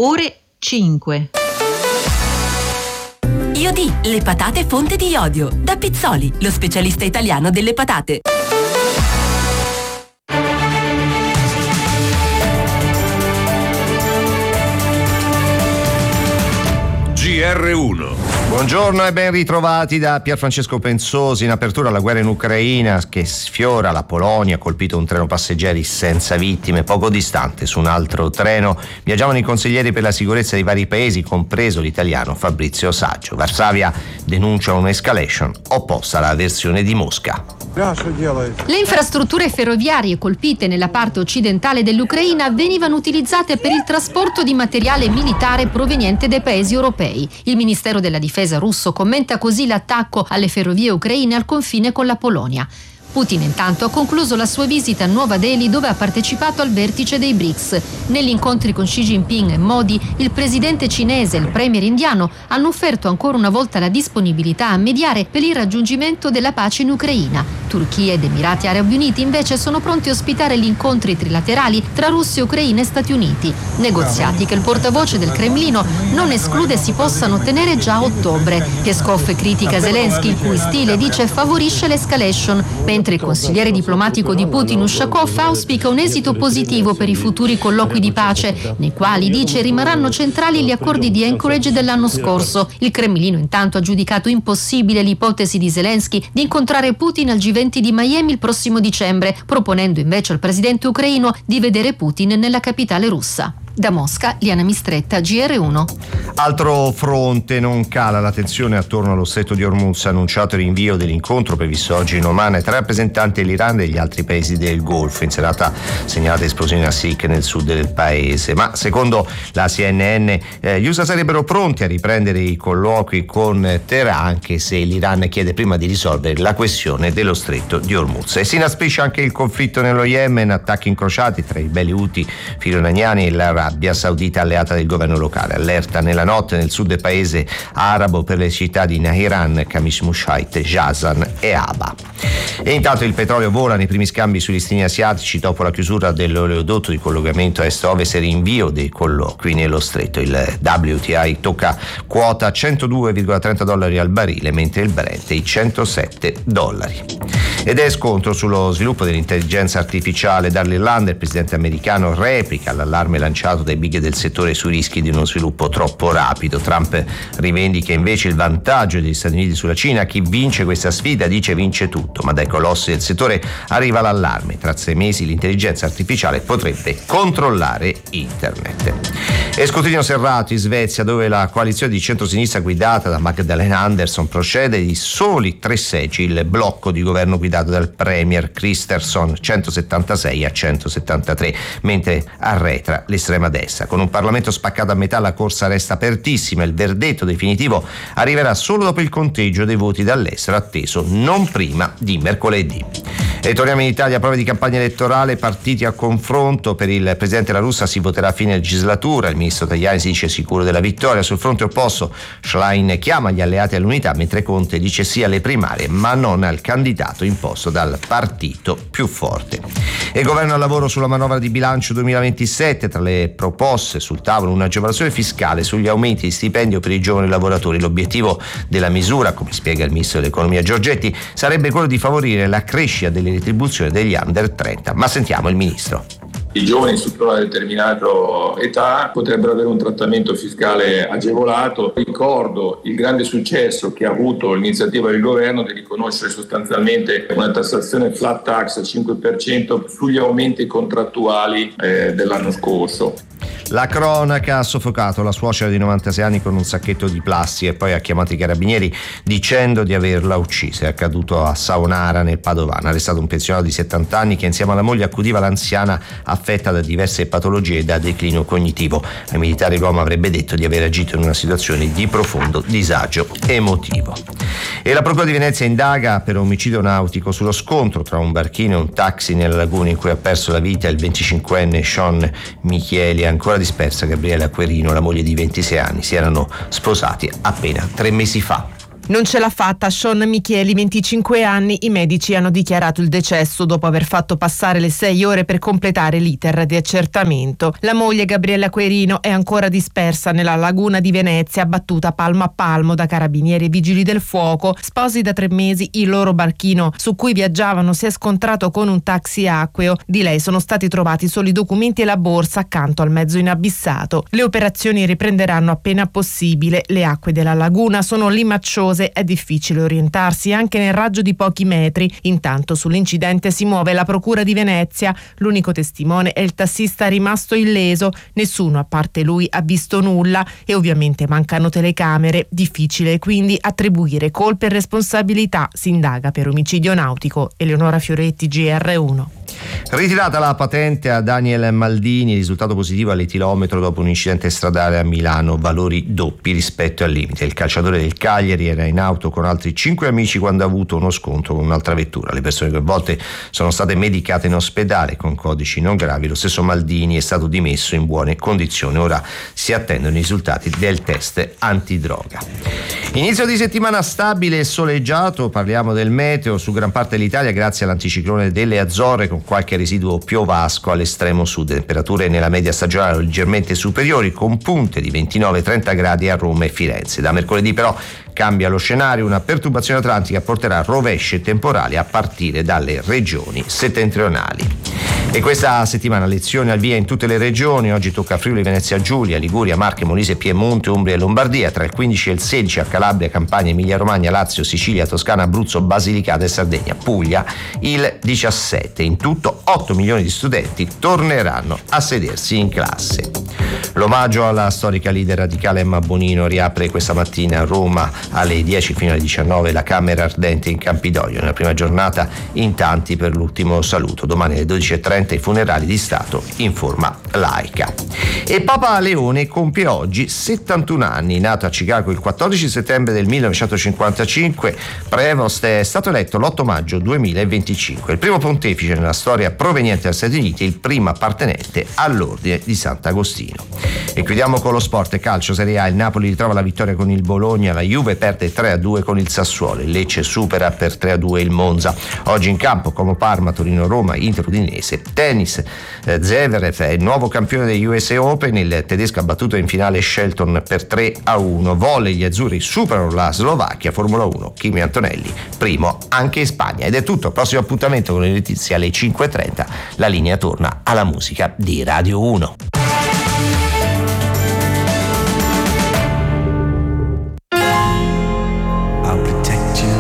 ore 5. Iodi, le patate fonte di iodio. Da Pizzoli, lo specialista italiano delle patate. GR1. Buongiorno e ben ritrovati da Pierfrancesco Pensosi. In apertura alla guerra in Ucraina che sfiora la Polonia, ha colpito un treno passeggeri senza vittime. Poco distante, su un altro treno, viaggiavano i consiglieri per la sicurezza di vari paesi, compreso l'italiano Fabrizio Saggio. Varsavia denuncia un'escalation opposta alla versione di Mosca. Le infrastrutture ferroviarie colpite nella parte occidentale dell'Ucraina venivano utilizzate per il trasporto di materiale militare proveniente dai paesi europei. Il Ministero della Difesa russo commenta così l'attacco alle ferrovie ucraine al confine con la Polonia. Putin intanto ha concluso la sua visita a Nuova Delhi, dove ha partecipato al vertice dei BRICS. Negli incontri con Xi Jinping e Modi, il presidente cinese e il premier indiano hanno offerto ancora una volta la disponibilità a mediare per il raggiungimento della pace in Ucraina. Turchia ed Emirati Arabi Uniti invece sono pronti a ospitare gli incontri trilaterali tra Russia, Ucraina e Stati Uniti. Negoziati che il portavoce del Cremlino non esclude si possano ottenere già a ottobre. Peskov critica Zelensky, il cui stile dice favorisce l'escalation, mentre il consigliere diplomatico di Putin, Ushakov, auspica un esito positivo per i futuri colloqui di pace, nei quali, dice, rimarranno centrali gli accordi di Anchorage dell'anno scorso. Il Cremlino intanto ha giudicato impossibile l'ipotesi di Zelensky di incontrare Putin al G20 di Miami il prossimo dicembre, proponendo invece al presidente ucraino di vedere Putin nella capitale russa. Da Mosca, Liana Mistretta, GR1. Altro fronte, non cala la tensione attorno allo stretto di Hormuz, annunciato il rinvio dell'incontro previsto oggi in Oman tra rappresentanti dell'Iran e gli altri paesi del Golfo. In serata segnalate esplosioni a Sikh nel sud del paese, ma secondo la CNN gli USA sarebbero pronti a riprendere i colloqui con Teheran, anche se l'Iran chiede prima di risolvere la questione dello stretto di Hormuz. E si inasprisce anche il conflitto nello Yemen, attacchi incrociati tra i belli Houthi filoiraniani e l'Arabia Saudita alleata del governo locale. Allerta nella notte nel sud del paese arabo per le città di Nahiran, Kamish Mushait, Jazan e Aba. E intanto il petrolio vola nei primi scambi sui listini asiatici dopo la chiusura dell'oleodotto di collegamento est-ovest e rinvio dei colloqui nello stretto. Il WTI tocca quota $102,30 al barile, mentre il Brent i $107. Ed è scontro sullo sviluppo dell'intelligenza artificiale. Dall'Irlanda il presidente americano replica l'allarme lanciato dai big del settore sui rischi di uno sviluppo troppo rapido. Trump rivendica invece il vantaggio degli Stati Uniti sulla Cina. Chi vince questa sfida, dice, vince tutto, ma dai colossi del settore arriva l'allarme. Tra 6 mesi l'intelligenza artificiale potrebbe controllare internet. E scrutinio serrato in Svezia, dove la coalizione di centrosinistra guidata da Magdalena Andersson procede di soli 3 seggi il blocco di governo guidato dal premier Kristersson, 176 a 173, mentre arretra l'estrema destra. Con un Parlamento spaccato a metà la corsa resta apertissima. Il verdetto definitivo arriverà solo dopo il conteggio dei voti dall'estero, atteso non prima di mercoledì. E torniamo in Italia, prove di campagna elettorale, partiti a confronto. Per il presidente La Russa si voterà a fine legislatura, il ministro Tajani si dice sicuro della vittoria. Sul fronte opposto Schlein chiama gli alleati all'unità, mentre Conte dice sì alle primarie ma non al candidato imposto dal partito più forte. E il governo al lavoro sulla manovra di bilancio 2027, tra le proposte sul tavolo un'agevolazione fiscale sugli aumenti di stipendio per i giovani lavoratori. L'obiettivo della misura, come spiega il ministro dell'economia Giorgetti, sarebbe quello di favorire la crescita delle retribuzioni degli under 30, ma sentiamo il ministro. I giovani sotto una determinata età potrebbero avere un trattamento fiscale agevolato. Ricordo il grande successo che ha avuto l'iniziativa del governo di riconoscere sostanzialmente una tassazione flat tax al 5% sugli aumenti contrattuali dell'anno scorso. La cronaca ha soffocato la suocera di 96 anni con un sacchetto di plastica e poi ha chiamato i carabinieri dicendo di averla uccisa. È accaduto a Saonara nel Padovano. Arrestato un pensionato di 70 anni che insieme alla moglie accudiva l'anziana affetta da diverse patologie e da declino cognitivo. Ai militari l'uomo avrebbe detto di aver agito in una situazione di profondo disagio emotivo. E la Procura di Venezia indaga per omicidio nautico sullo scontro tra un barchino e un taxi nella laguna in cui ha perso la vita il 25enne Sean Micheli. Ancora dispersa Gabriela Querino, la moglie di 26 anni. Si erano sposati appena 3 mesi fa. Non ce l'ha fatta Sean Micheli, 25 anni, i medici hanno dichiarato il decesso dopo aver fatto passare le 6 ore per completare l'iter di accertamento. La moglie Gabriella Querino è ancora dispersa nella laguna di Venezia, battuta palmo a palmo da carabinieri e vigili del fuoco. Sposi da 3 mesi, il loro barchino su cui viaggiavano si è scontrato con un taxi acqueo. Di lei sono stati trovati solo i documenti e la borsa accanto al mezzo inabissato. Le operazioni riprenderanno appena possibile. Le acque della laguna sono limacciose, è difficile orientarsi anche nel raggio di pochi metri. Intanto sull'incidente si muove la procura di Venezia. L'unico testimone è il tassista rimasto illeso. Nessuno a parte lui ha visto nulla e ovviamente mancano telecamere. Difficile quindi attribuire colpe e responsabilità. Si indaga per omicidio nautico. Eleonora Fioretti, GR1. Ritirata la patente a Daniel Maldini, risultato positivo all'etilometro dopo un incidente stradale a Milano, valori doppi rispetto al limite. Il calciatore del Cagliari era in auto con altri 5 amici quando ha avuto uno scontro con un'altra vettura. Le persone coinvolte sono state medicate in ospedale con codici non gravi. Lo stesso Maldini è stato dimesso in buone condizioni. Ora si attendono i risultati del test antidroga. Inizio di settimana stabile e soleggiato, parliamo del meteo su gran parte dell'Italia grazie all'anticiclone delle Azzorre, con qualche residuo piovasco all'estremo sud. Temperature nella media stagionale leggermente superiori, con punte di 29-30 gradi a Roma e Firenze. Da mercoledì però cambia lo scenario, una perturbazione atlantica porterà rovesce temporali a partire dalle regioni settentrionali. E questa settimana lezioni al via in tutte le regioni. Oggi tocca Friuli, Venezia Giulia, Liguria, Marche, Molise, Piemonte, Umbria e Lombardia. Tra il 15 e il 16 a Calabria, Campania, Emilia Romagna, Lazio, Sicilia, Toscana, Abruzzo, Basilicata e Sardegna. Puglia il 17. In tutto 8 milioni di studenti torneranno a sedersi in classe. L'omaggio alla storica leader radicale Emma Bonino riapre questa mattina a Roma alle 10 fino alle 19 la Camera Ardente in Campidoglio. Nella prima giornata in tanti per l'ultimo saluto. Domani alle 12:30 i funerali di Stato in forma laica. E Papa Leone compie oggi 71 anni. Nato a Chicago il 14 settembre del 1955, Prevost è stato eletto l'8 maggio 2025. Il primo pontefice nella storia proveniente dagli Stati Uniti, il primo appartenente all'Ordine di Sant'Agostino. E chiudiamo con lo sport. Calcio Serie A, il Napoli ritrova la vittoria con il Bologna, la Juve perde 3-2 con il Sassuolo, il Lecce supera per 3-2 il Monza. Oggi in campo Como Parma, Torino Roma, Inter Udinese. Tennis, Zverev è il nuovo campione degli USA Open, il tedesco ha battuto in finale Shelton per 3-1. Volley, gli azzurri superano la Slovacchia. Formula 1, Kimi Antonelli primo anche in Spagna. Ed è tutto, prossimo appuntamento con le notizie alle 5:30. La linea torna alla musica di Radio 1.